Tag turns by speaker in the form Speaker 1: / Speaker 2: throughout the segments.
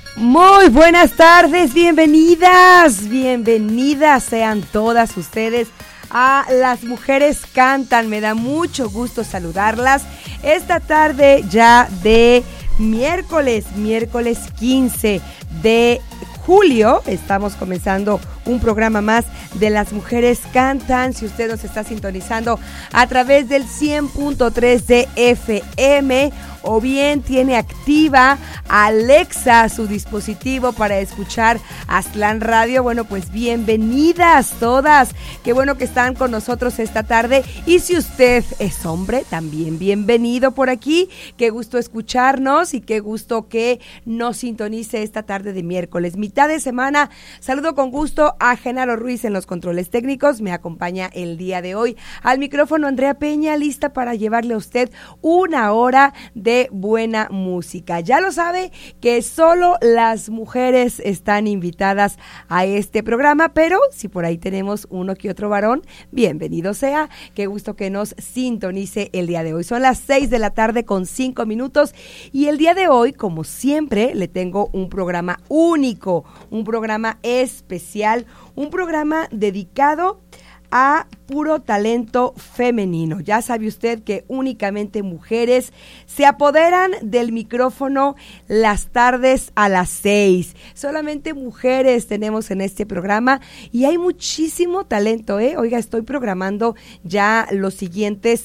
Speaker 1: Muy buenas tardes, bienvenidas sean todas ustedes a Las Mujeres Cantan. Me da mucho gusto saludarlas esta tarde ya de miércoles 15 de julio. Estamos comenzando un programa más de Las Mujeres Cantan. Si usted nos está sintonizando a través del 100.3 de FM o bien tiene activa Alexa, su dispositivo para escuchar Aztlán Radio, bueno, pues bienvenidas todas. Qué bueno que están con nosotros esta tarde. Y si usted es hombre, también bienvenido por aquí. Qué gusto escucharnos y qué gusto que nos sintonice esta tarde de miércoles, mitad de semana. Saludo con gusto a Genaro Ruiz en los controles técnicos. Me acompaña el día de hoy al micrófono Andrea Peña, lista para llevarle a usted una hora de buena música. Ya lo sabe que solo las mujeres están invitadas a este programa, pero si por ahí tenemos uno que otro varón, bienvenido sea. Qué gusto que nos sintonice el día de hoy. Son las 6 de la tarde con 5 minutos y el día de hoy, como siempre, le tengo un programa único, un programa especial, un programa dedicado a puro talento femenino. Ya sabe usted que únicamente mujeres se apoderan del micrófono las tardes a las 6. Solamente mujeres tenemos en este programa y hay muchísimo talento, ¿eh? Oiga, estoy programando ya las siguientes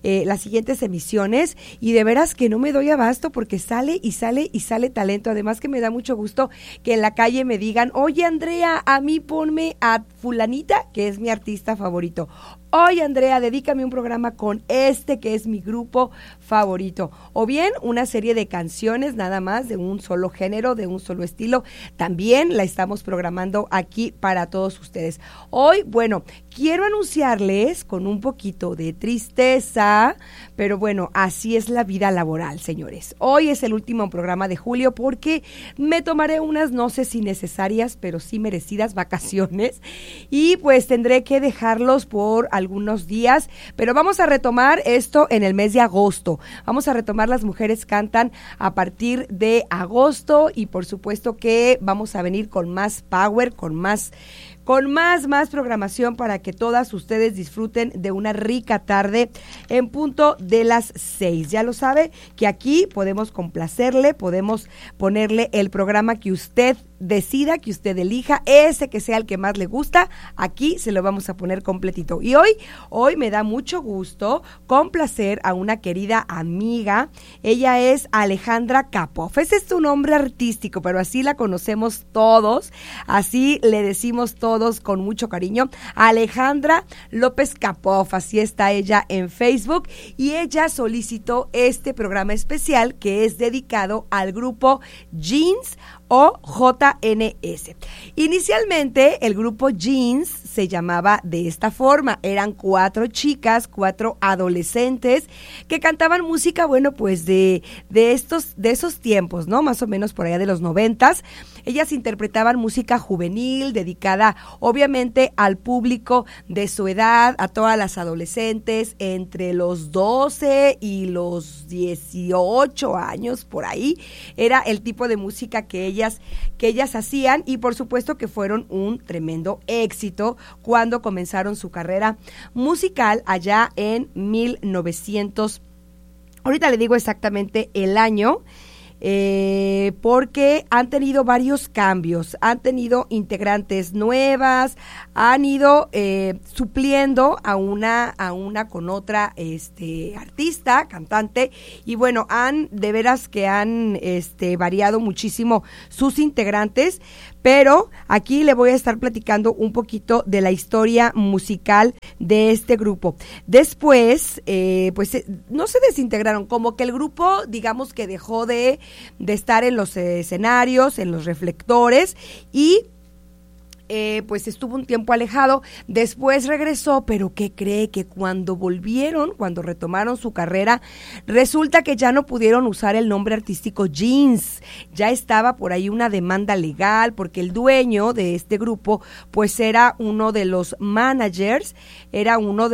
Speaker 1: emisiones y de veras que no me doy abasto porque sale talento. Además que me da mucho gusto que en la calle me digan: oye, Andrea, a mí ponme a fulanita, que es mi artista favorito. Oye, Andrea, dedícame un programa con este que es mi grupo favorito. O bien una serie de canciones nada más de un solo género, de un solo estilo. También la estamos programando aquí para todos ustedes. Hoy, bueno, quiero anunciarles con un poquito de tristeza, pero bueno, así es la vida laboral, señores. Hoy es el último programa de julio porque me tomaré unas, no sé si necesarias, pero sí merecidas vacaciones. Y pues tendré que dejarlos por algunos días, pero vamos a retomar esto en el mes de agosto. Vamos a retomar Las Mujeres Cantan a partir de agosto y por supuesto que vamos a venir con más power, con más programación para que todas ustedes disfruten de una rica tarde en punto de las 6. Ya lo sabe que aquí podemos complacerle, podemos ponerle el programa que usted decida, que usted elija, ese que sea el que más le gusta, aquí se lo vamos a poner completito. Y hoy me da mucho gusto complacer a una querida amiga. Ella es Alejandra Kapoff. Ese es su nombre artístico, pero así la conocemos todos, así le decimos todos con mucho cariño. Alejandra López Kapoff, así está ella en Facebook, y ella solicitó este programa especial que es dedicado al grupo Jeans o JNS. Inicialmente el grupo Jeans se llamaba de esta forma. Eran 4 chicas, 4 adolescentes que cantaban música, bueno, pues de esos tiempos, ¿no? Más o menos por allá de los 90s. Ellas interpretaban música juvenil, dedicada obviamente al público de su edad, a todas las adolescentes entre los 12 y los 18 años, por ahí. Era el tipo de música que ellas hacían y por supuesto que fueron un tremendo éxito cuando comenzaron su carrera musical allá en 1900. Ahorita le digo exactamente el año, porque han tenido varios cambios, han tenido integrantes nuevas, han ido supliendo a una con otra artista, cantante, y bueno, de veras que han variado muchísimo sus integrantes, pero aquí le voy a estar platicando un poquito de la historia musical de este grupo. Después, no se desintegraron, como que el grupo, digamos que dejó de estar en los escenarios, en los reflectores, y pues estuvo un tiempo alejado, después regresó, pero ¿qué cree? Que cuando retomaron su carrera, resulta que ya no pudieron usar el nombre artístico Jeans, ya estaba por ahí una demanda legal, porque el dueño de este grupo, pues era uno de los managers, era uno de los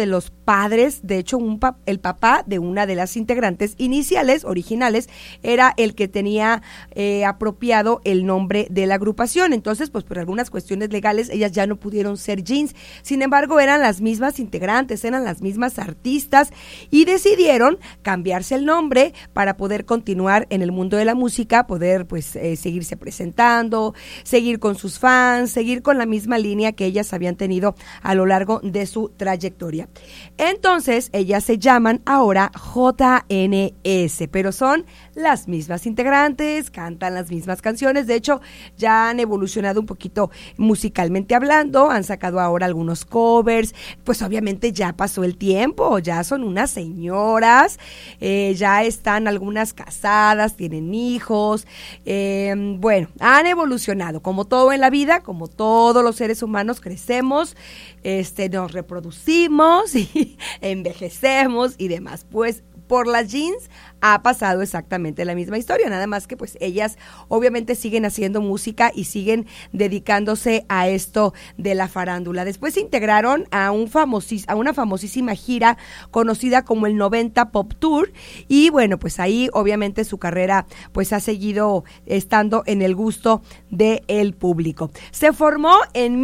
Speaker 1: padres, de hecho el papá de una de las integrantes originales, era el que tenía apropiado el nombre de la agrupación. Entonces, pues por algunas cuestiones legales, ellas ya no pudieron ser Jeans. Sin embargo, eran las mismas integrantes, eran las mismas artistas y decidieron cambiarse el nombre para poder continuar en el mundo de la música, poder pues seguirse presentando, seguir con sus fans, seguir con la misma línea que ellas habían tenido a lo largo de su trayectoria. Entonces, ellas se llaman ahora JNS, pero son las mismas integrantes, cantan las mismas canciones. De hecho, ya han evolucionado un poquito musicalmente hablando, han sacado ahora algunos covers, pues obviamente ya pasó el tiempo, ya son unas señoras, ya están algunas casadas, tienen hijos, bueno, han evolucionado, como todo en la vida, como todos los seres humanos crecemos, nos reproducimos y envejecemos y demás. Pues por las Jeans ha pasado exactamente la misma historia, nada más que pues ellas obviamente siguen haciendo música y siguen dedicándose a esto de la farándula. Después se integraron a una famosísima gira conocida como el 90 Pop Tour y bueno, pues ahí obviamente su carrera pues ha seguido estando en el gusto del público. Se formó en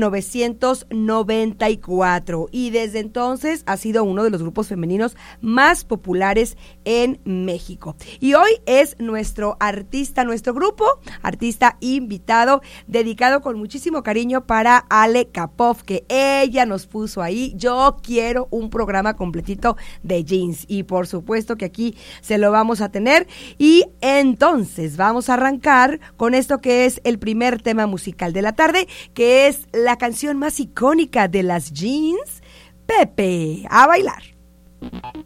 Speaker 1: 1994 y desde entonces ha sido uno de los grupos femeninos más populares en México. Y hoy es nuestro grupo artista invitado, dedicado con muchísimo cariño para Ale Capov, que ella nos puso ahí. Yo quiero un programa completito de Jeans y por supuesto que aquí se lo vamos a tener. Y entonces vamos a arrancar con esto que es el primer tema musical de la tarde, que es la canción más icónica de las Jeans, Pepe, a bailar.